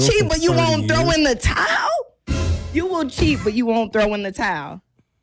cheat, but you won't throw in the towel? You will cheat, but you won't throw in the towel.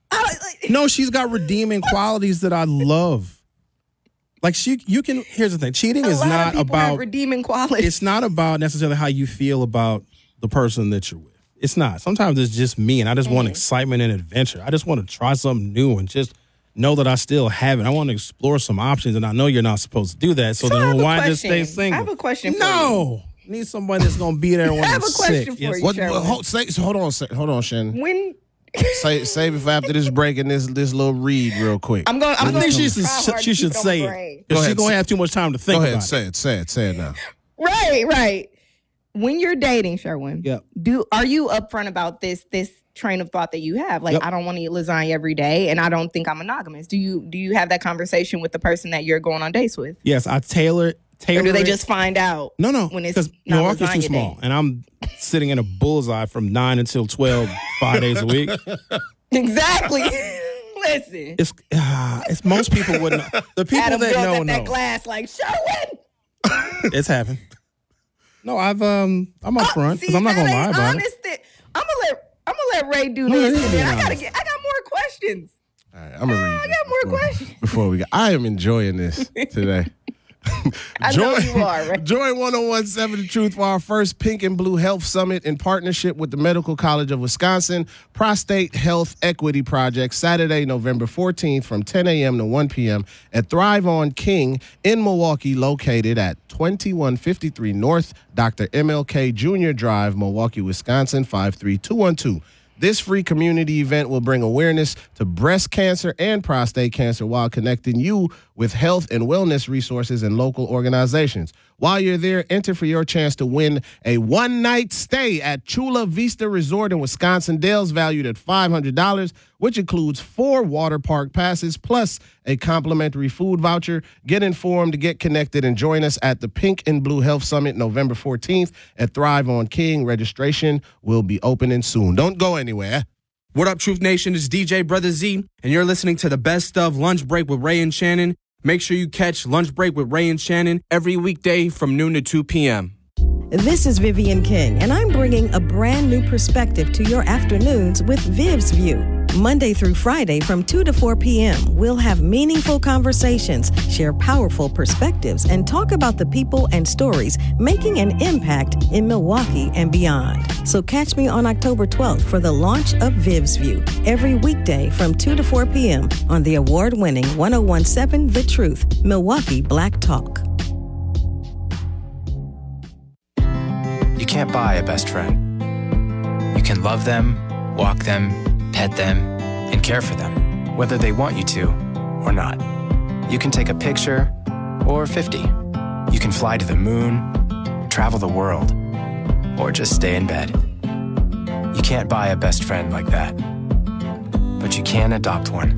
No, she's got redeeming qualities that I love. Like here's the thing. Cheating is not about redeeming qualities. It's not about necessarily how you feel about the person that you're with. It's not. Sometimes it's just me, and I just want excitement and adventure. I just want to try something new and just know that I still have it. I want to explore some options, and I know you're not supposed to do that. So then why just stay single? I have a question for you. No. Need somebody that's going to be there when I'm sick. I have a question for you, Sherwin. Hold on, Shannon. When... Save it for after this break and this little read real quick. I think she should say it. Because she's going to have too much time to think about it. Say it now. Right. When you're dating, Sherwin, yep. Are you upfront about this train of thought that you have? Like, yep. I don't want to eat lasagna every day, and I don't think I'm monogamous. Do you have that conversation with the person that you're going on dates with? Yes, I tailor or do they just find out? No. When it's not Milwaukee's too small, and I'm sitting in a bullseye from 9 until 12, 5 days a week. Exactly. Listen, it's most people wouldn't. The people Adam that know that glass like Sherwin. It's happened. No, I'm up front because I'm not gonna lie about it. I'm gonna let Ray do this. I got more questions. All right, I'm gonna read. I got more questions before we go. I am enjoying this today. I know you are, right? Join 1017 The Truth for our first Pink and Blue Health Summit in partnership with the Medical College of Wisconsin Prostate Health Equity Project, Saturday, November 14th from 10 a.m. to 1 p.m. at Thrive on King in Milwaukee, located at 2153 North Dr. MLK Jr. Drive, Milwaukee, Wisconsin, 53212. This free community event will bring awareness to breast cancer and prostate cancer while connecting you with health and wellness resources and local organizations. While you're there, enter for your chance to win a one-night stay at Chula Vista Resort in Wisconsin Dells, valued at $500, which includes 4 water park passes plus a complimentary food voucher. Get informed, get connected, and join us at the Pink and Blue Health Summit November 14th at Thrive on King. Registration will be opening soon. Don't go anywhere. What up, Truth Nation? It's DJ Brother Z, and you're listening to the best of Lunch Break with Ray and Shannon. Make sure you catch Lunch Break with Ray and Shannon every weekday from noon to 2 p.m. This is Vivian King, and I'm bringing a brand new perspective to your afternoons with Viv's View. Monday through Friday from 2 to 4 p.m., we'll have meaningful conversations, share powerful perspectives, and talk about the people and stories making an impact in Milwaukee and beyond. So catch me on October 12th for the launch of Viv's View, every weekday from 2 to 4 p.m. on the award-winning 1017 The Truth, Milwaukee Black Talk. You can't buy a best friend. You can love them, walk them, pet them, and care for them, whether they want you to or not. You can take a picture or 50. You can fly to the moon, travel the world, or just stay in bed. You can't buy a best friend like that, but you can adopt one.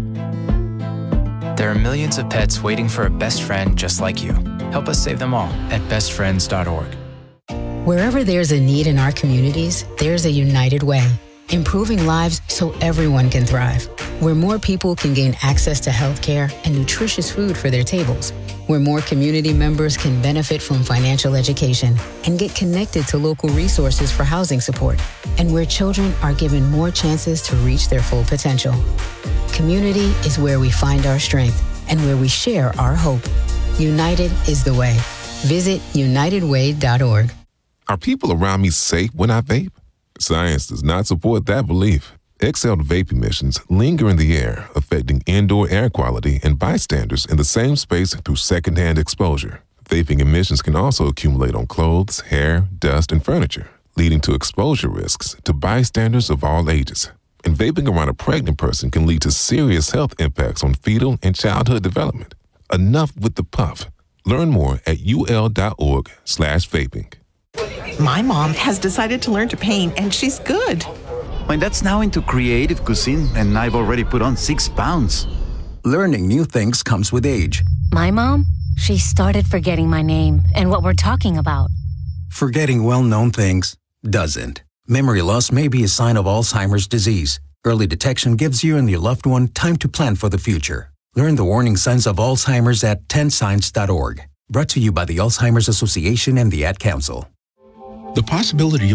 There are millions of pets waiting for a best friend just like you. Help us save them all at bestfriends.org. Wherever there's a need in our communities, there's a United Way. Improving lives so everyone can thrive. Where more people can gain access to healthcare and nutritious food for their tables. Where more community members can benefit from financial education and get connected to local resources for housing support. And where children are given more chances to reach their full potential. Community is where we find our strength and where we share our hope. United is the way. Visit unitedway.org. Are people around me safe when I vape? Science does not support that belief. Exhaled vape emissions linger in the air, affecting indoor air quality and bystanders in the same space through secondhand exposure. Vaping emissions can also accumulate on clothes, hair, dust, and furniture, leading to exposure risks to bystanders of all ages. And vaping around a pregnant person can lead to serious health impacts on fetal and childhood development. Enough with the puff. Learn more at ul.org/vaping. My mom has decided to learn to paint, and she's good. My dad's now into creative cuisine, and I've already put on 6 pounds. Learning new things comes with age. My mom, she started forgetting my name and what we're talking about. Forgetting well-known things doesn't. Memory loss may be a sign of Alzheimer's disease. Early detection gives you and your loved one time to plan for the future. Learn the warning signs of Alzheimer's at 10signs.org. Brought to you by the Alzheimer's Association and the Ad Council. The possibility of